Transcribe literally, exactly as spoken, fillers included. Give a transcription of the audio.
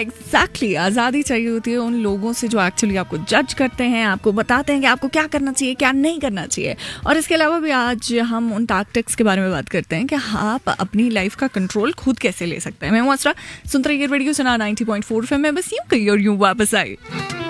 Exactly, आज़ादी चाहिए होती है उन लोगों से जो एक्चुअली आपको जज करते हैं, आपको बताते हैं कि आपको क्या करना चाहिए, क्या नहीं करना चाहिए। और इसके अलावा भी आज हम उन टैक्टिक्स के बारे में बात करते हैं कि आप अपनी लाइफ का कंट्रोल खुद कैसे ले सकते हैं। मैं हूँ असरा, सुनते रहिए रेडियो सुना नाइंटी पॉइंट फोर एफएम में, बस यूं कही और यूं वापस आई।